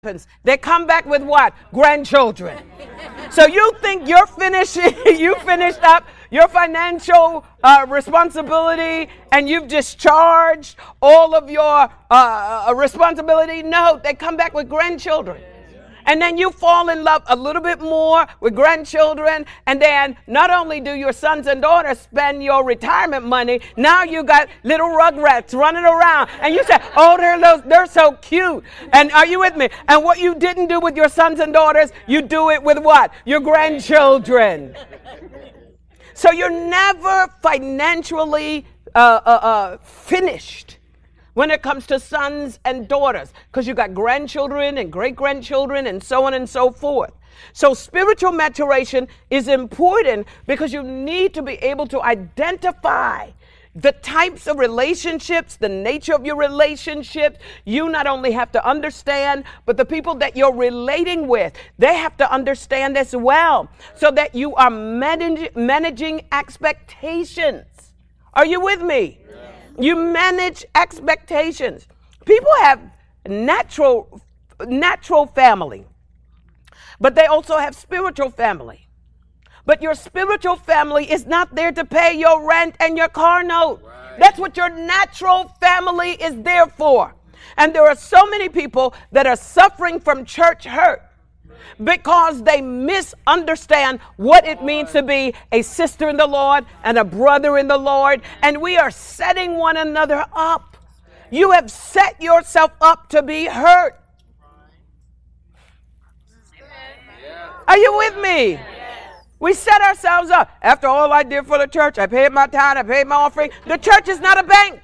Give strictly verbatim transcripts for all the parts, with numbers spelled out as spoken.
happens? They come back with what? Grandchildren. So you think you're finished, you finished up your financial uh, responsibility and you've discharged all of your uh, responsibility? No, they come back with grandchildren. And then you fall in love a little bit more with grandchildren. And then not only do your sons and daughters spend your retirement money, now you got little rugrats running around. And you say, oh, they're, those, they're so cute. And are you with me? And what you didn't do with your sons and daughters, you do it with what? Your grandchildren. So you're never financially uh, uh, uh, finished when it comes to sons and daughters, because you got grandchildren and great-grandchildren and so on and so forth. So spiritual maturation is important because you need to be able to identify the types of relationships, the nature of your relationships. You not only have to understand, but the people that you're relating with, they have to understand as well, so that you are manage- managing expectations. Are you with me? You manage expectations. People have natural, natural family, but they also have spiritual family. But your spiritual family is not there to pay your rent and your car note. Right. That's what your natural family is there for. And there are so many people that are suffering from church hurt because they misunderstand what it means to be a sister in the Lord and a brother in the Lord. And we are setting one another up. You have set yourself up to be hurt. Are you with me? We set ourselves up. After all I did for the church, I paid my tithe, I paid my offering. The church is not a bank.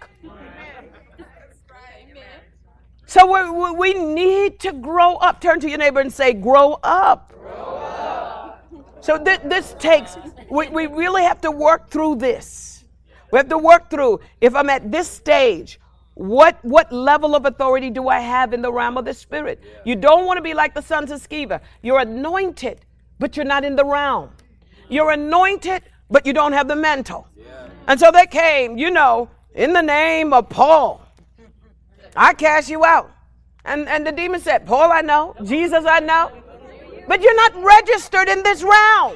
So we we need to grow up. Turn to your neighbor and say, grow up. Grow up. So th- this takes, we, we really have to work through this. We have to work through, if I'm at this stage, what, what level of authority do I have in the realm of the Spirit? Yeah. You don't want to be like the sons of Sceva. You're anointed, but you're not in the realm. You're anointed, but you don't have the mantle. Yeah. And so they came, you know, in the name of Paul. I cast you out. And, and the demon said, Paul, I know. Jesus, I know. But you're not registered in this realm.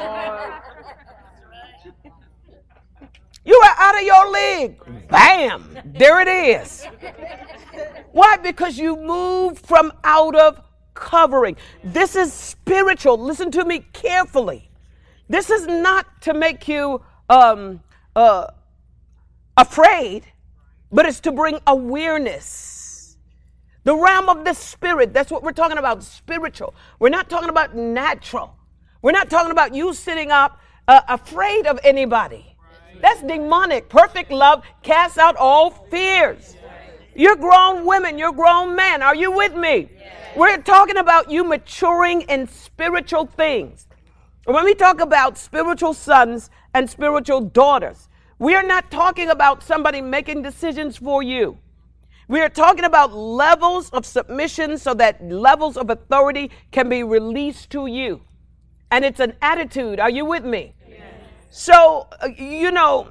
You are out of your league. Bam. There it is. Why? Because you moved from out of covering. This is spiritual. Listen to me carefully. This is not to make you um, uh, afraid, but it's to bring awareness. The realm of the Spirit, that's what we're talking about, spiritual. We're not talking about natural. We're not talking about you sitting up uh, afraid of anybody. That's demonic. Perfect love casts out all fears. You're grown women, you're grown men. Are you with me? We're talking about you maturing in spiritual things. When we talk about spiritual sons and spiritual daughters, we are not talking about somebody making decisions for you. We are talking about levels of submission so that levels of authority can be released to you. And it's an attitude. Are you with me? Yes. So, uh, you know,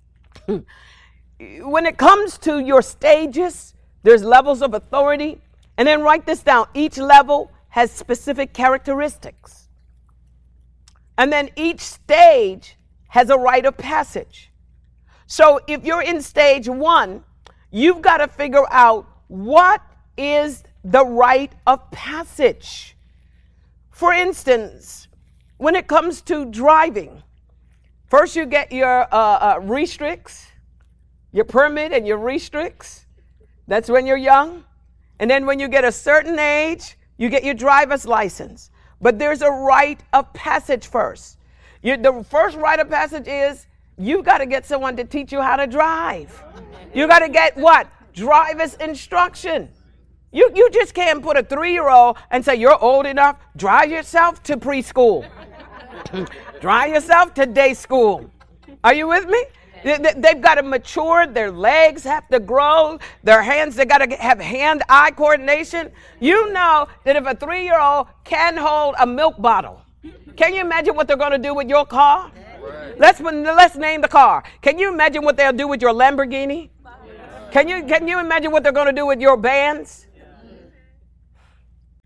when it comes to your stages, there's levels of authority. And then write this down. Each level has specific characteristics. And then each stage has a rite of passage. So if you're in stage one, you've got to figure out what is the rite of passage. For instance, when it comes to driving, first you get your uh, uh, restricts, your permit and your restricts. That's when you're young. And then when you get a certain age, you get your driver's license. But there's a rite of passage first. You, the first rite of passage is you've got to get someone to teach you how to drive. You got to get what? Driver's instruction. You, you just can't put a three-year-old and say, you're old enough. Drive yourself to preschool. Drive yourself to day school. Are you with me? They, they, they've got to mature. Their legs have to grow. Their hands, they got to have hand-eye coordination. You know that if a three-year-old can hold a milk bottle, can you imagine what they're going to do with your car? Right. Let's let's name the car. Can you imagine what they'll do with your Lamborghini? Can you can you imagine what they're going to do with your bands?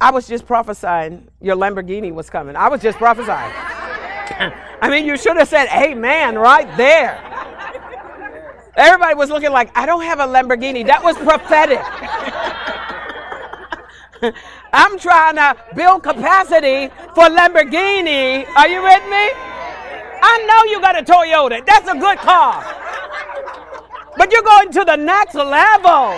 I was just prophesying your Lamborghini was coming. I was just prophesying. I mean, you should have said amen right there. Everybody was looking like, I don't have a Lamborghini. That was prophetic. I'm trying to build capacity for Lamborghini. Are you with me? I know you got a Toyota. That's a good car. But you're going to the next level.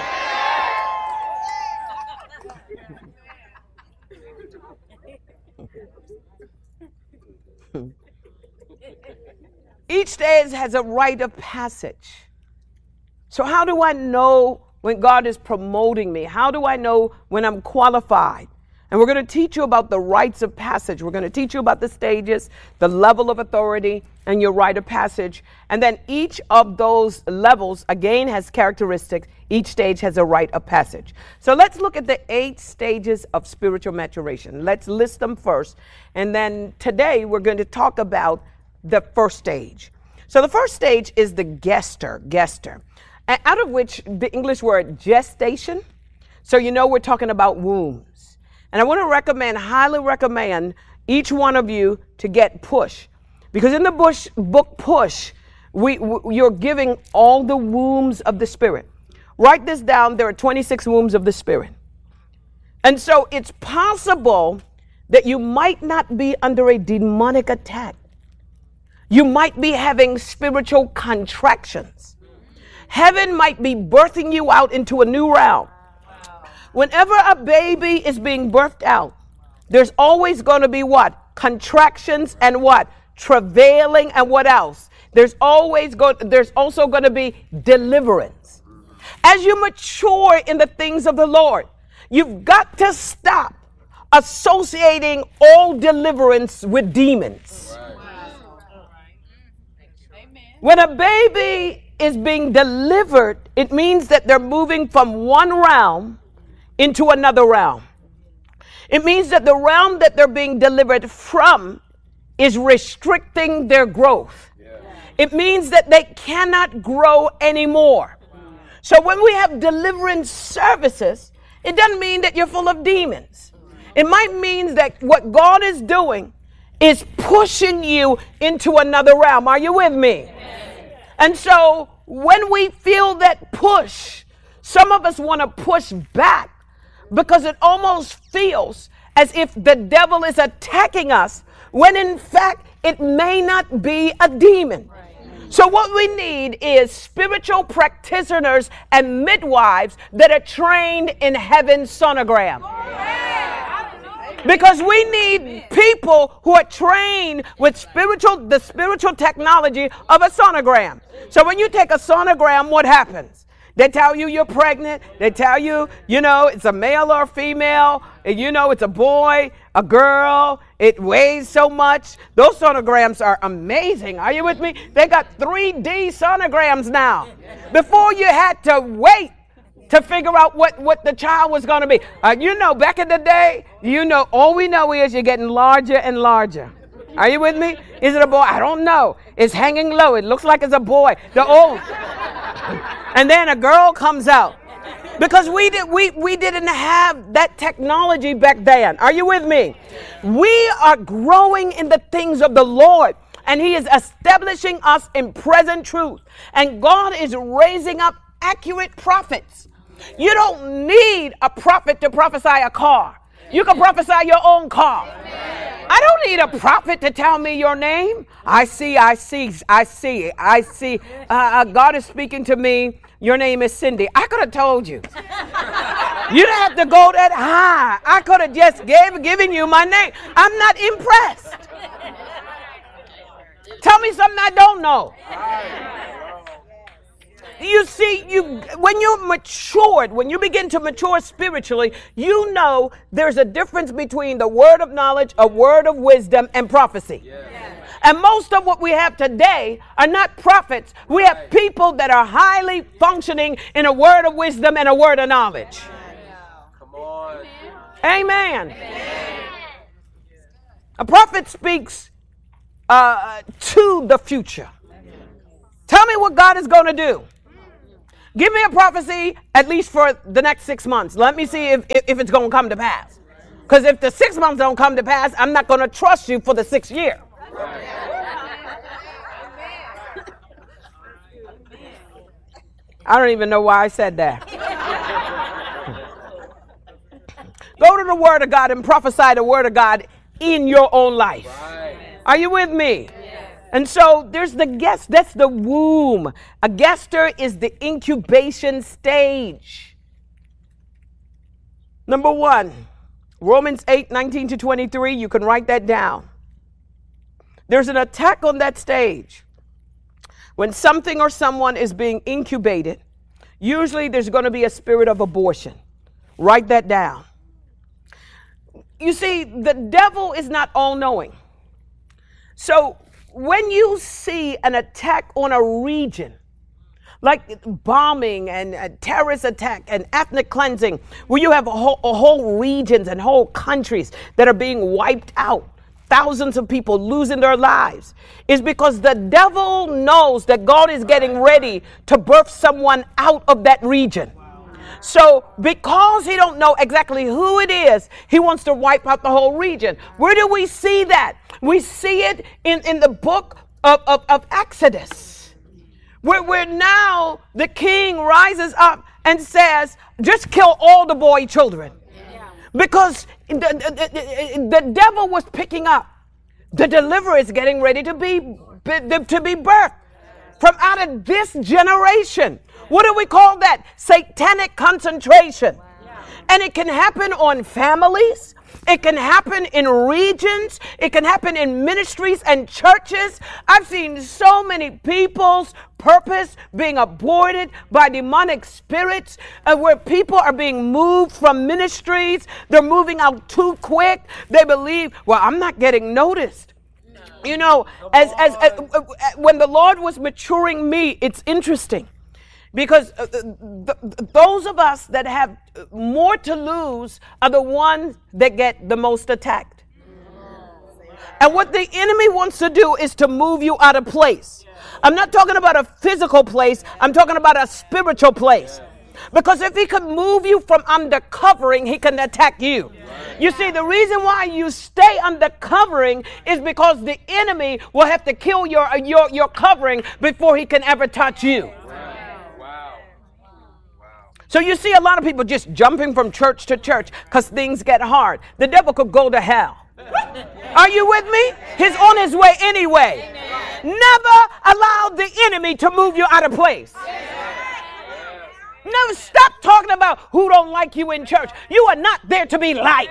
Each stage has a rite of passage. So how do I know when God is promoting me? How do I know when I'm qualified? And we're going to teach you about the rites of passage. We're going to teach you about the stages, the level of authority, and your rite of passage. And then each of those levels, again, has characteristics. Each stage has a rite of passage. So let's look at the eight stages of spiritual maturation. Let's list them first. And then today we're going to talk about the first stage. So the first stage is the gester, gester, out of which the English word gestation. So you know we're talking about wombs. And I want to recommend, highly recommend each one of you to get Push. Because in the Bush book Push, we, we you're giving all the wombs of the Spirit. Write this down. There are twenty-six wombs of the Spirit. And so it's possible that you might not be under a demonic attack. You might be having spiritual contractions. Heaven might be birthing you out into a new realm. Whenever a baby is being birthed out, there's always going to be what? Contractions and what? Travailing and what else? There's always go- there's also going to be deliverance. As you mature in the things of the Lord, you've got to stop associating all deliverance with demons. When a baby is being delivered, it means that they're moving from one realm into another realm. It means that the realm that they're being delivered from is restricting their growth. Yeah. It means that they cannot grow anymore. Wow. So when we have deliverance services, it doesn't mean that you're full of demons. It might mean that what God is doing is pushing you into another realm. Are you with me? Yes. And so when we feel that push, some of us want to push back because it almost feels as if the devil is attacking us, when in fact it may not be a demon. Right. So what we need is spiritual practitioners and midwives that are trained in heaven's sonogram. Because we need people who are trained with spiritual, the spiritual technology of a sonogram. So when you take a sonogram, what happens? They tell you you're pregnant. They tell you, you know, it's a male or a female. And you know, it's a boy, a girl. It weighs so much. Those sonograms are amazing. Are you with me? They got three D sonograms now. Before you had to wait to figure out what, what the child was going to be. Uh, you know, back in the day, you know, all we know is you're getting larger and larger. Are you with me? Is it a boy? I don't know. It's hanging low. It looks like it's a boy. The old. And then a girl comes out. Because we did we we didn't have that technology back then. Are you with me? We are growing in the things of the Lord, and He is establishing us in present truth. And God is raising up accurate prophets. You don't need a prophet to prophesy a car. You can prophesy your own car. I don't need a prophet to tell me your name. I see, I see, I see, I see. Uh, uh, God is speaking to me. Your name is Cindy. I could have told you. You don't have to go that high. I could have just gave, given you my name. I'm not impressed. Tell me something I don't know. You see, you when you're matured, when you begin to mature spiritually, you know there's a difference between the word of knowledge, a word of wisdom, and prophecy. Yeah. And most of what we have today are not prophets. We have people that are highly functioning in a word of wisdom and a word of knowledge. Come on. Amen. Amen. A prophet speaks uh, to the future. Tell me what God is going to do. Give me a prophecy at least for the next six months. Let me see if, if, if it's going to come to pass. Because if the six months don't come to pass, I'm not going to trust you for the sixth year. I don't even know why I said that. Go to the Word of God and prophesy the Word of God in your own life. Are you with me? And so there's the guest. That's the womb. A gester is the incubation stage. Number one, Romans eight, nineteen to twenty-three. You can write that down. There's an attack on that stage. When something or someone is being incubated, usually there's going to be a spirit of abortion. Write that down. You see, the devil is not all-knowing. So when you see an attack on a region, like bombing and uh, terrorist attack and ethnic cleansing, where you have a whole, a whole regions and whole countries that are being wiped out, thousands of people losing their lives, is because the devil knows that God is getting ready to birth someone out of that region. So because he don't know exactly who it is, he wants to wipe out the whole region. Where do we see that? We see it in, in the book of, of, of Exodus, where, where now the king rises up and says, just kill all the boy children. Because the, the, the, the devil was picking up. The deliverer is getting ready to be, to be birthed from out of this generation. What do we call that? Satanic concentration. And it can happen on families. It can happen in regions. It can happen in ministries and churches. I've seen so many people's purpose being aborted by demonic spirits, uh, where people are being moved from ministries. They're moving out too quick. They believe, well, I'm not getting noticed. You know, as, as, as uh, uh, when the Lord was maturing me, it's interesting. Because uh, the, the, those of us that have more to lose are the ones that get the most attacked. And what the enemy wants to do is to move you out of place. I'm not talking about a physical place. I'm talking about a spiritual place. Because if he could move you from under covering, he can attack you. You see, the reason why you stay under covering is because the enemy will have to kill your, your, your covering before he can ever touch you. So you see a lot of people just jumping from church to church because things get hard. The devil could go to hell. Are you with me? He's on his way anyway. Never allow the enemy to move you out of place. Never stop talking about who don't like you in church. You are not there to be liked.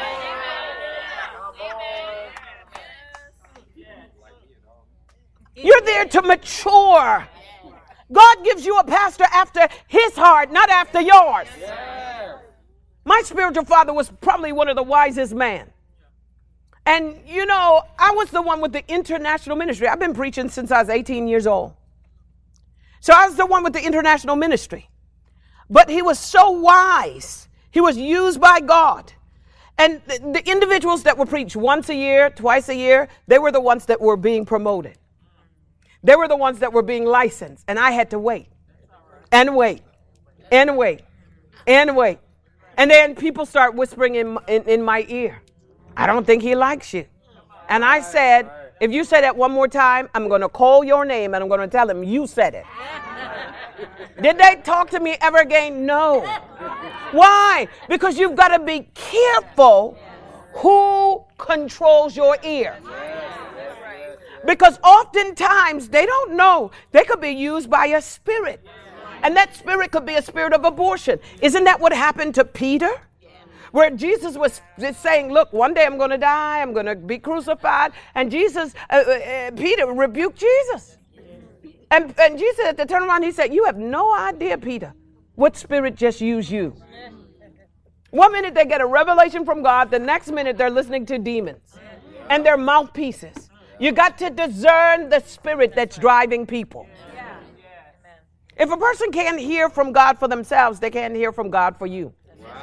You're there to mature. God gives you a pastor after his heart, not after yours. My spiritual father was probably one of the wisest men. And, you know, I was the one with the international ministry. I've been preaching since I was eighteen years old. So I was the one with the international ministry. But he was so wise. He was used by God. And the, the individuals that were preached once a year, twice a year, they were the ones that were being promoted. They were the ones that were being licensed, and I had to wait and wait and wait and wait. And then people start whispering in, in, in my ear, I don't think he likes you. And I said, if you say that one more time, I'm going to call your name and I'm going to tell him you said it. Did they talk to me ever again? No. Why? Because you've got to be careful who controls your ear. Because oftentimes they don't know. They could be used by a spirit. And that spirit could be a spirit of abortion. Isn't that what happened to Peter? Where Jesus was saying, look, one day I'm going to die. I'm going to be crucified. And Jesus, uh, uh, Peter rebuked Jesus. And, and Jesus had to turn around. He said, you have no idea, Peter, what spirit just used you. One minute they get a revelation from God. The next minute they're listening to demons. And they're mouthpieces. You got to discern the spirit that's driving people. If a person can't hear from God for themselves, they can't hear from God for you.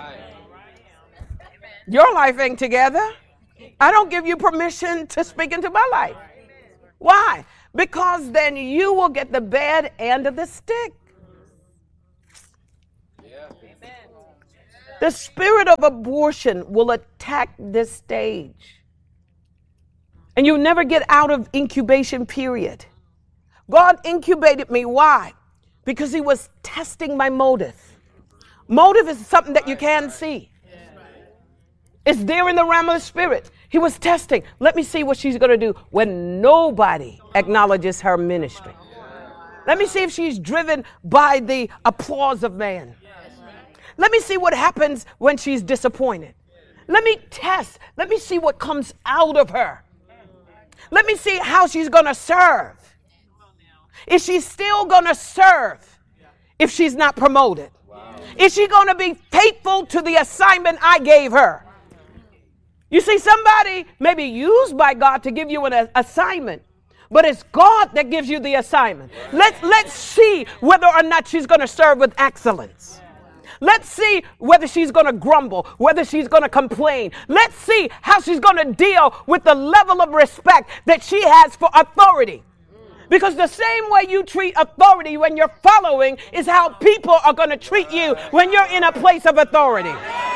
Your life ain't together. I don't give you permission to speak into my life. Why? Because then you will get the bad end of the stick. The spirit of abortion will attack this stage. And you never get out of incubation period. God incubated me. Why? Because he was testing my motive. Motive is something that you can't see. It's there in the realm of the spirit. He was testing. Let me see what she's going to do when nobody acknowledges her ministry. Let me see if she's driven by the applause of man. Let me see what happens when she's disappointed. Let me test. Let me see what comes out of her. Let me see how she's going to serve. Is she still going to serve if she's not promoted? Is she going to be faithful to the assignment I gave her? You see, somebody may be used by God to give you an assignment, but it's God that gives you the assignment. Let's, let's see whether or not she's going to serve with excellence. Let's see whether she's going to grumble, whether she's going to complain. Let's see how she's going to deal with the level of respect that she has for authority. Because the same way you treat authority when you're following is how people are going to treat you when you're in a place of authority.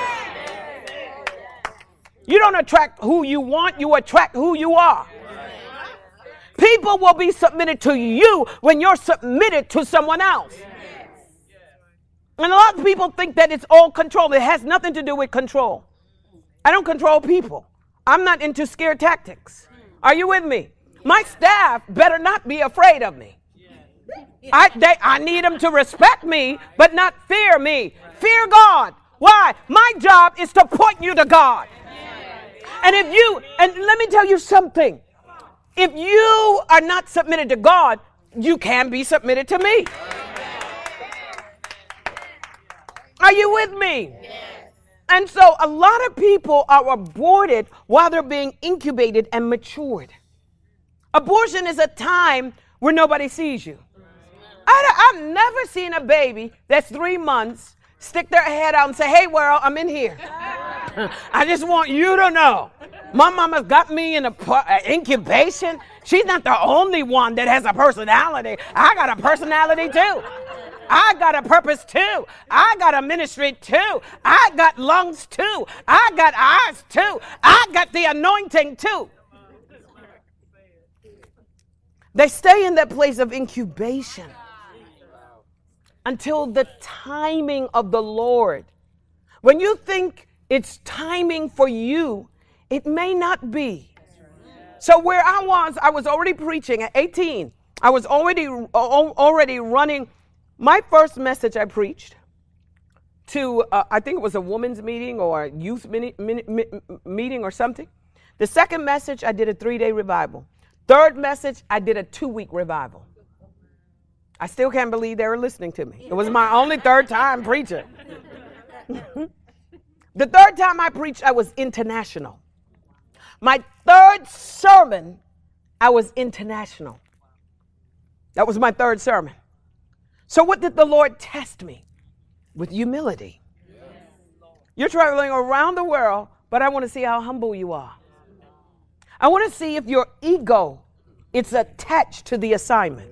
You don't attract who you want, you attract who you are. People will be submitted to you when you're submitted to someone else. And a lot of people think that it's all control. It has nothing to do with control. I don't control people. I'm not into scare tactics. Are you with me? My staff better not be afraid of me. I, they, I need them to respect me, but not fear me. Fear God. Why? My job is to point you to God. And if you, and let me tell you something. If you are not submitted to God, you can be submitted to me. Are you with me? And so a lot of people are aborted while they're being incubated and matured. Abortion is a time where nobody sees you. I, I've never seen a baby that's three months stick their head out and say, hey, world, I'm in here. I just want you to know. My mama's got me in an incubation. She's not the only one that has a personality. I got a personality too. I got a purpose too. I got a ministry too. I got lungs too. I got eyes too. I got the anointing too. They stay in that place of incubation until the timing of the Lord. When you think it's timing for you, it may not be. So where I was, I was already preaching at eighteen. I was already already running. My first message I preached to, uh, I think it was a women's meeting or a youth mini, mini, mi, meeting or something. The second message, I did a three-day revival. Third message, I did a two-week revival. I still can't believe they were listening to me. It was my only third time preaching. The third time I preached, I was international. My third sermon, I was international. That was my third sermon. So what did the Lord test me? With humility. You're traveling around the world, but I want to see how humble you are. I want to see if your ego is attached to the assignment.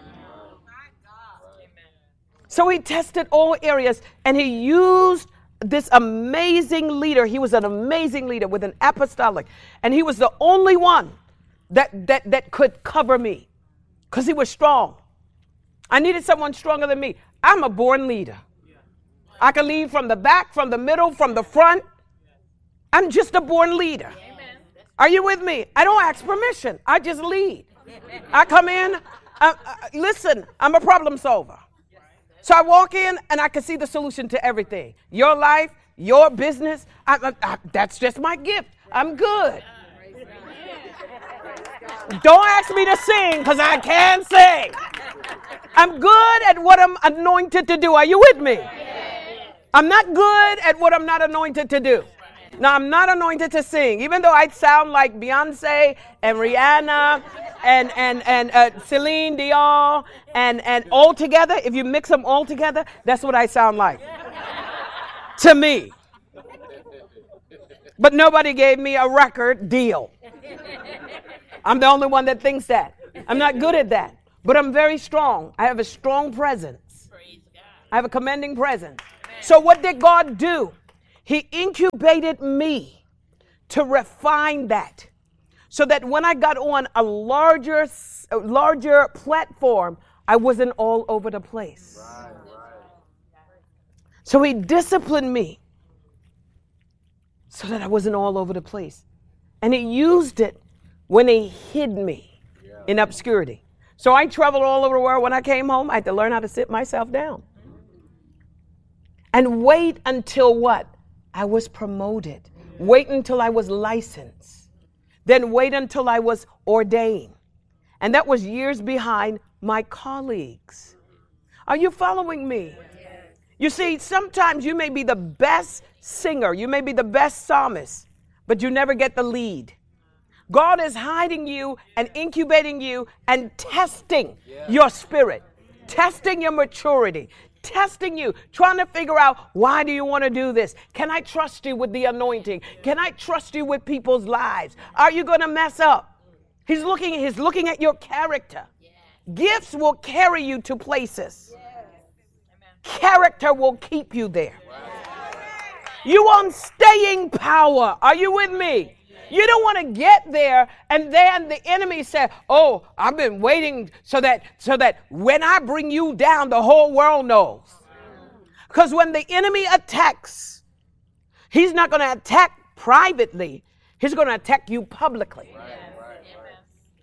So he tested all areas, and he used this amazing leader. He was an amazing leader with an apostolic, and he was the only one that that that could cover me because he was strong. I needed someone stronger than me. I'm a born leader. I can lead from the back, from the middle, from the front. I'm just a born leader. Are you with me? I don't ask permission. I just lead. I come in. I, I, listen, I'm a problem solver. So I walk in and I can see the solution to everything. Your life, your business, I, I, I, that's just my gift. I'm good. Don't ask me to sing because I can't sing. I'm good at what I'm anointed to do. Are you with me? I'm not good at what I'm not anointed to do. Now, I'm not anointed to sing, even though I sound like Beyonce and Rihanna and and and uh, Celine Dion and and all together. If you mix them all together, that's what I sound like to me. But nobody gave me a record deal. I'm the only one that thinks that. I'm not good at that, but I'm very strong. I have a strong presence. I have a commanding presence. So what did God do? He incubated me to refine that so that when I got on a larger, a larger platform, I wasn't all over the place. Right, right. So he disciplined me so that I wasn't all over the place. And he used it when he hid me yeah. in obscurity. So I traveled all over the world. When I came home, I had to learn how to sit myself down. And wait until what? I was promoted. Wait until I was licensed. Then wait until I was ordained. And that was years behind my colleagues. Are you following me? You see, sometimes you may be the best singer, you may be the best psalmist, but you never get the lead. God is hiding you and incubating you and testing your spirit, testing your maturity, testing you, trying to figure out, why do you want to do this? Can I trust you with the anointing? Can I trust you with people's lives? Are you going to mess up? He's looking, he's looking at your character. Gifts will carry you to places. Character will keep you there. You want staying power. Are you with me? You don't want to get there and then the enemy said, oh, I've been waiting so that so that when I bring you down, the whole world knows. Because when the enemy attacks, he's not going to attack privately. He's going to attack you publicly. Right, right, right.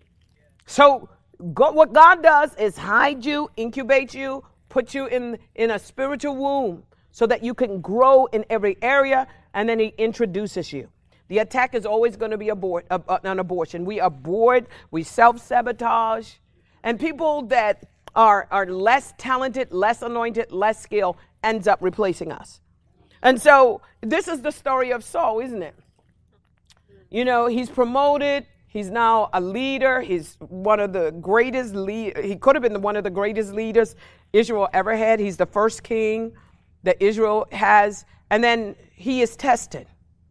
So God, what God does is hide you, incubate you, put you in, in a spiritual womb so that you can grow in every area, and then he introduces you. The attack is always going to be abort, uh, uh, an abortion. We abort, we self-sabotage, and people that are, are less talented, less anointed, less skilled ends up replacing us. And so this is the story of Saul, isn't it? You know, he's promoted. He's now a leader. He's one of the greatest lead. He could have been one of the greatest leaders Israel ever had. He's the first king that Israel has. And then he is tested.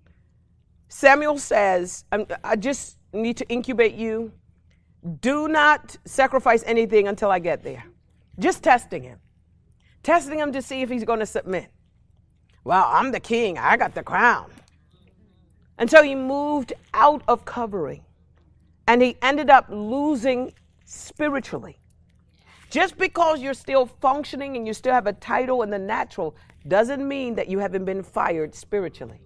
Samuel says, I just need to incubate you. Do not sacrifice anything until I get there. Just testing him. Testing him to see if he's going to submit. Well, I'm the king. I got the crown. And so he moved out of covering. And he ended up losing spiritually. Just because you're still functioning and you still have a title in the natural doesn't mean that you haven't been fired spiritually.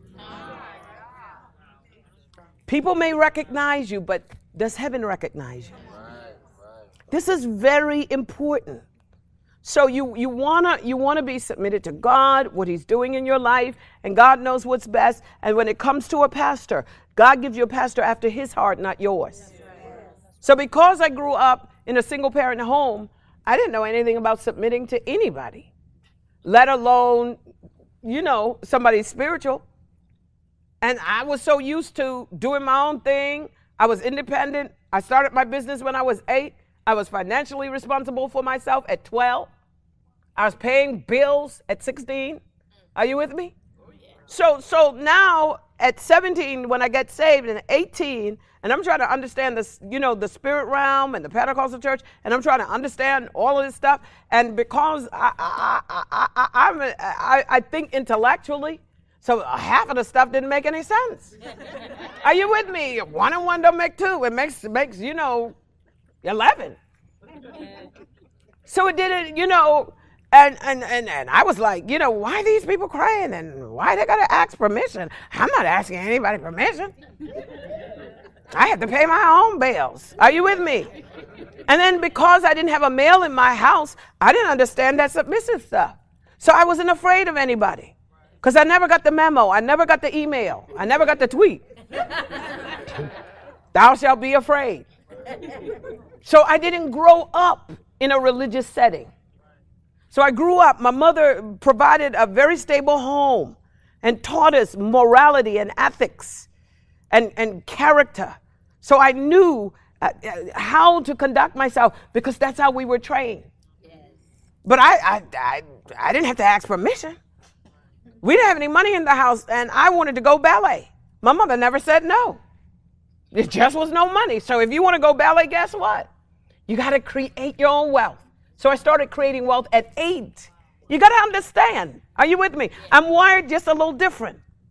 People may recognize you, but does heaven recognize you? This is very important. So you, you wanna you wanna be submitted to God, what he's doing in your life, and God knows what's best. And when it comes to a pastor, God gives you a pastor after his heart, not yours. So because I grew up in a single parent home, I didn't know anything about submitting to anybody, let alone, you know, somebody spiritual. And I was so used to doing my own thing. I was independent. I started my business when I was eight. I was financially responsible for myself at twelve. I was paying bills at sixteen. Are you with me? Oh, yeah. So, so now at seventeen, when I get saved, and eighteen, and I'm trying to understand this, you know, the spirit realm and the Pentecostal church, and I'm trying to understand all of this stuff. And because I, I, I, I, I'm a, I, I think intellectually, so half of the stuff didn't make any sense. Are you with me? One and one don't make two. It makes, it makes you know, eleven. So it didn't, you know, and, and, and, and I was like, you know, why are these people crying? And why they got to ask permission? I'm not asking anybody permission. I had to pay my own bills. Are you with me? And then because I didn't have a male in my house, I didn't understand that submissive stuff. So I wasn't afraid of anybody. Because I never got the memo. I never got the email. I never got the tweet. Thou shalt be afraid. So I didn't grow up in a religious setting. So I grew up. My mother provided a very stable home and taught us morality and ethics and, and character. So I knew uh, how to conduct myself because that's how we were trained. Yes. But I, I, I, I didn't have to ask permission. We didn't have any money in the house, and I wanted to go ballet. My mother never said no. There just was no money. So if you want to go ballet, guess what? You got to create your own wealth. So I started creating wealth at eight. You got to understand. Are you with me? I'm wired just a little different.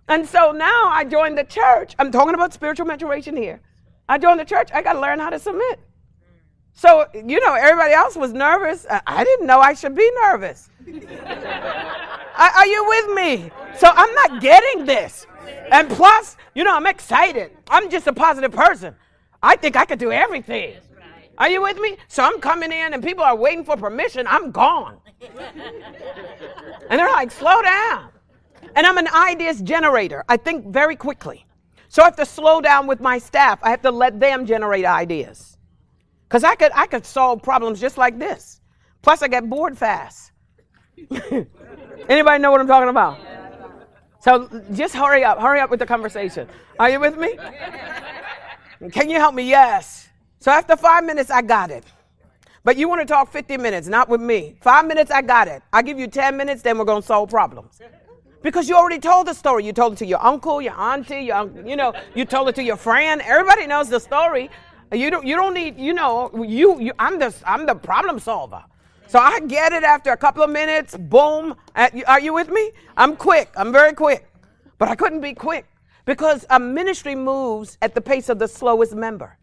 And so now I joined the church. I'm talking about spiritual maturation here. I joined the church. I got to learn how to submit. So, you know, everybody else was nervous. I didn't know I should be nervous. Are you with me? So I'm not getting this. And plus, you know, I'm excited. I'm just a positive person. I think I could do everything. Are you with me? So I'm coming in and people are waiting for permission. I'm gone. And they're like, slow down. And I'm an ideas generator. I think very quickly. So I have to slow down with my staff. I have to let them generate ideas. Because I could, I could solve problems just like this. Plus, I get bored fast. Anybody know what I'm talking about? So just hurry up. Hurry up with the conversation. Are you with me? Can you help me? Yes. So after five minutes, I got it. But you want to talk fifty minutes, not with me. Five minutes, I got it. I'll give you ten minutes, then we're going to solve problems. Because you already told the story. You told it to your uncle, your auntie, your, you know, you told it to your friend. Everybody knows the story. You don't, you don't need, you know, you, you, I'm the, I'm the problem solver. So I get it after a couple of minutes, boom. Are you with me? I'm quick. I'm very quick. But I couldn't be quick because a ministry moves at the pace of the slowest member.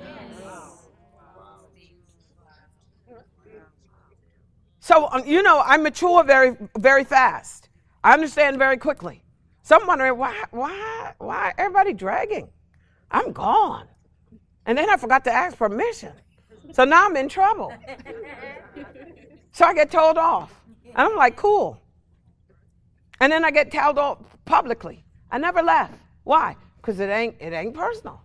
So, um, you know, I mature very, very fast. I understand very quickly. So I'm wondering, why, why, why everybody dragging? I'm gone. And then I forgot to ask permission. So now I'm in trouble. So I get told off. And I'm like, cool. And then I get told off publicly. I never laugh. Why? Because it ain't, it ain't personal.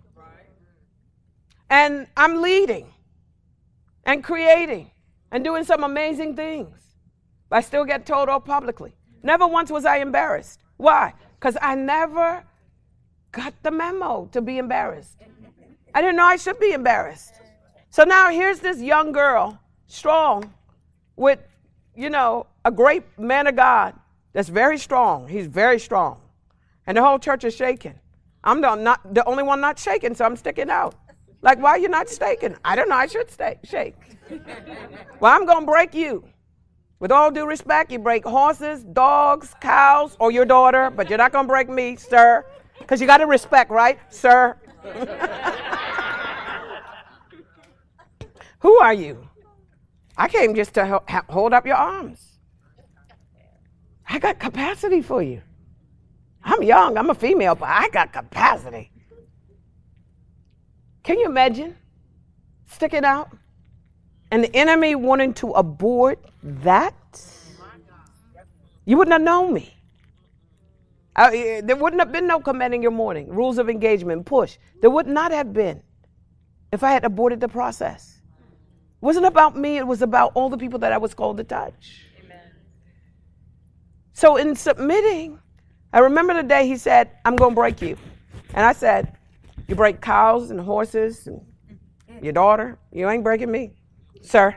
And I'm leading and creating and doing some amazing things. But I still get told off publicly. Never once was I embarrassed. Why? Because I never got the memo to be embarrassed. I didn't know I should be embarrassed. So now here's this young girl, strong, with, you know, a great man of God that's very strong. He's very strong. And the whole church is shaking. I'm the, not, the only one not shaking, so I'm sticking out. Like, why are you not shaking? I don't know. I should stay, shake. Well, I'm going to break you. With all due respect, you break horses, dogs, cows, or your daughter, but you're not going to break me, sir. Because you got to respect, right, sir? Who are you? I came just to ho- hold up your arms. I got capacity for you. I'm young, I'm a female, but I got capacity. Can you imagine sticking out? And the enemy wanting to abort that? You wouldn't have known me. I, there wouldn't have been no commanding your morning, rules of engagement, push. There would not have been if I had aborted the process. It wasn't about me, it was about all the people that I was called to touch. Amen. So in submitting, I remember the day he said, I'm going to break you. And I said, you break cows and horses and your daughter, you ain't breaking me, sir.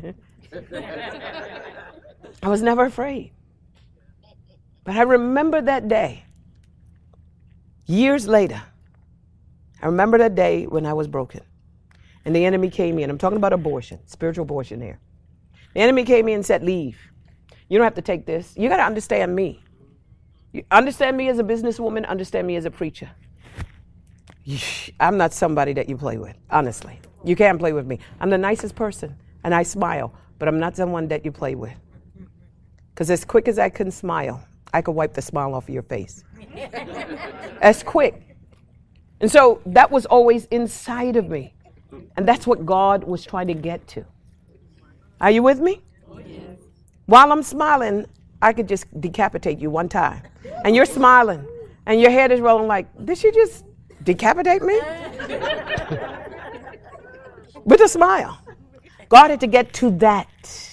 I was never afraid. But I remember that day, years later, I remember that day when I was broken. And the enemy came in. I'm talking about abortion, spiritual abortion here. The enemy came in and said, leave. You don't have to take this. You got to understand me. You understand me as a businesswoman, understand me as a preacher. I'm not somebody that you play with, honestly. You can't play with me. I'm the nicest person, and I smile, but I'm not someone that you play with. Because as quick as I can smile, I could wipe the smile off of your face. As quick. And so that was always inside of me. And that's what God was trying to get to. Are you with me? Oh, yes. While I'm smiling, I could just decapitate you one time. And you're smiling. And your head is rolling like, did she just decapitate me? With a smile. God had to get to that.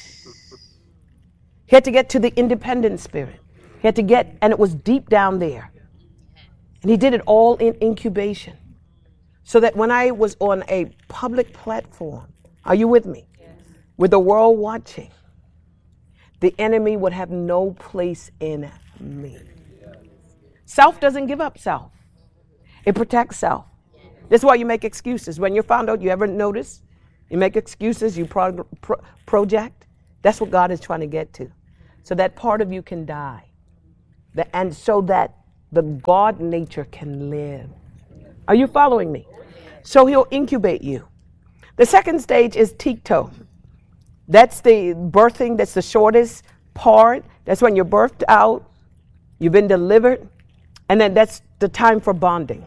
He had to get to the independent spirit. He had to get, and it was deep down there. And he did it all in incubation. So that when I was on a public platform, are you with me? Yes. With the world watching, the enemy would have no place in me. Yes. Self doesn't give up self. It protects self. This is why you make excuses. When you're found out, you ever notice? You make excuses, you pro- pro- project. That's what God is trying to get to. So that part of you can die. The, and so that the God nature can live. Are you following me? So he'll incubate you. The second stage is tikto. That's the birthing, that's the shortest part. That's when you're birthed out, you've been delivered, and then that's the time for bonding.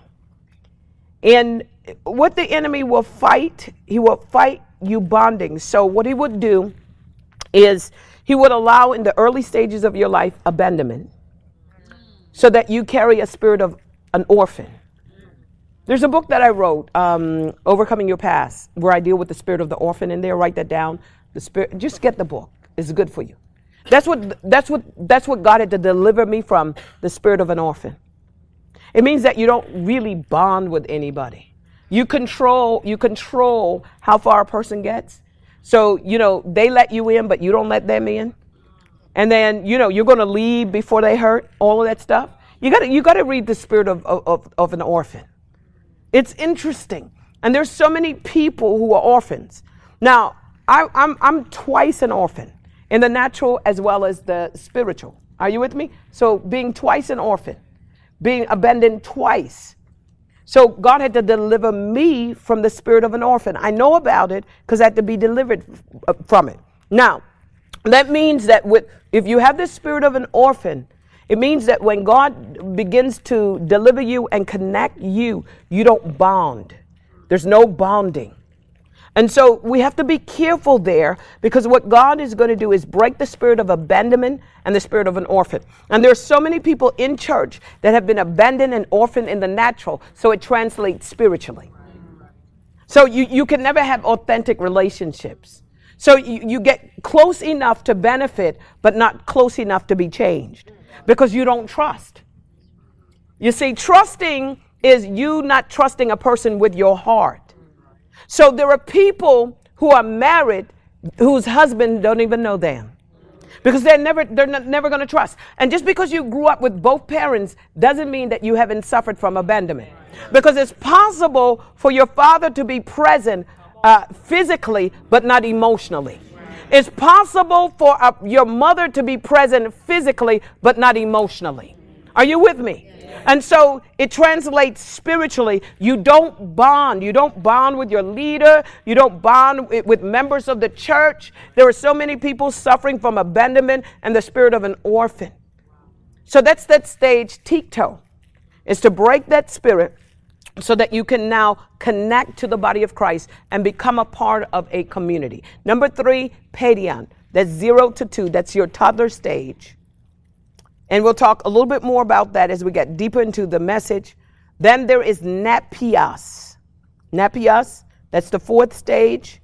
And what the enemy will fight, he will fight you bonding. So what he would do is he would allow in the early stages of your life abandonment so that you carry a spirit of an orphan. There's a book that I wrote, um, Overcoming Your Past, where I deal with the spirit of the orphan in there. Write that down. The spirit, just get the book. It's good for you. That's what that's what that's what God had to deliver me from, the spirit of an orphan. It means that you don't really bond with anybody. You control you control how far a person gets. So, you know, they let you in, but you don't let them in. And then, you know, you're going to leave before they hurt, all of that stuff. You got to you got to read the spirit of, of, of an orphan. It's interesting. And there's so many people who are orphans. Now, I, I'm I'm twice an orphan, in the natural as well as the spiritual. Are you with me? So being twice an orphan, being abandoned twice. So God had to deliver me from the spirit of an orphan. I know about it because I had to be delivered from it. Now, that means that with if you have the spirit of an orphan, it means that when God begins to deliver you and connect you, you don't bond. There's no bonding. And so we have to be careful there, because what God is going to do is break the spirit of abandonment and the spirit of an orphan. And there are so many people in church that have been abandoned and orphaned in the natural, so it translates spiritually. So you, you can never have authentic relationships. So you, you get close enough to benefit, but not close enough to be changed, because you don't trust. You see, trusting is you not trusting a person with your heart. So there are people who are married whose husbands don't even know them, because they're never they're not, never going to trust. And just because you grew up with both parents doesn't mean that you haven't suffered from abandonment, because it's possible for your father to be present uh, physically but not emotionally. It's possible for uh, your mother to be present physically but not emotionally. Are you with me? And so it translates spiritually. You don't bond. You don't bond with your leader. You don't bond with members of the church. There are so many people suffering from abandonment and the spirit of an orphan. So that's that stage, tikto, is to break that spirit so that you can now connect to the body of Christ and become a part of a community. Number three, paidion. That's zero to two. That's your toddler stage. And we'll talk a little bit more about that as we get deeper into the message. Then there is napios. Napios, that's the fourth stage.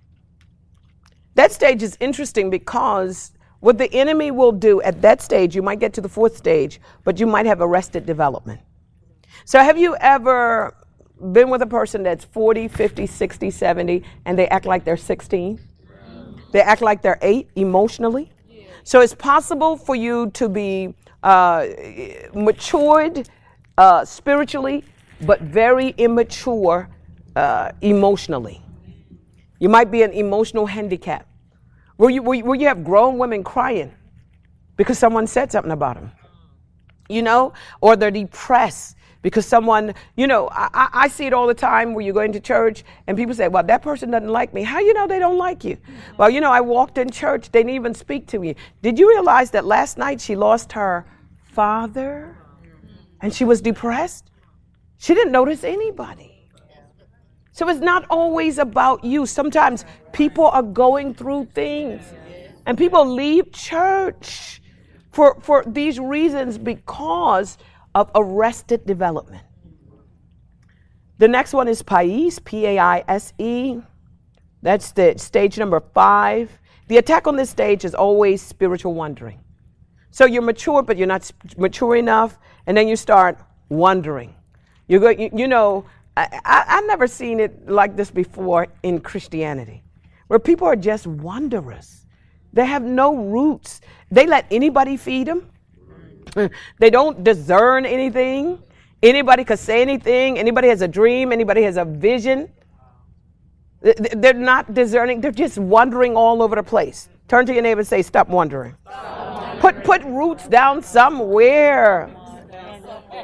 That stage is interesting because what the enemy will do at that stage, you might get to the fourth stage, but you might have arrested development. So have you ever been with a person that's forty, fifty, sixty, seventy, and they act like they're sixteen? They act like they're eight emotionally? So it's possible for you to be uh, matured uh, spiritually, but very immature uh, emotionally. You might be an emotional handicap, where you, where you, where you have grown women crying because someone said something about them, you know, or they're depressed because someone, you know, I, I see it all the time where you go into church and people say, well, that person doesn't like me. How you know they don't like you? Well, you know, I walked in church. They didn't even speak to me. Did you realize that last night she lost her father and she was depressed? She didn't notice anybody. So it's not always about you. Sometimes people are going through things and people leave church for, for these reasons because of arrested development. The next one is Pais, P A I S E. That's the stage number five. The attack on this stage is always spiritual wandering. So you're mature, but you're not mature enough, and then you start wandering. You go, you, you know, I, I, I've never seen it like this before in Christianity, where people are just wanderers. They have no roots. They let anybody feed them. They don't discern anything. Anybody could say anything. Anybody has a dream. Anybody has a vision. They're not discerning. They're just wandering all over the place. Turn to your neighbor and say, stop wandering. Stop. Put, put roots down somewhere.